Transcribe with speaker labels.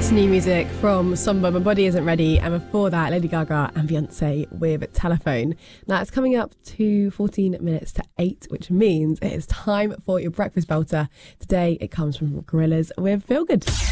Speaker 1: That's new music from Somber, My Body Isn't Ready, and before that, Lady Gaga and Beyonce with Telephone. Now, it's coming up to 14 minutes to 8, which means it is time for your breakfast belter. Today, it comes from Gorillaz with Feel Good.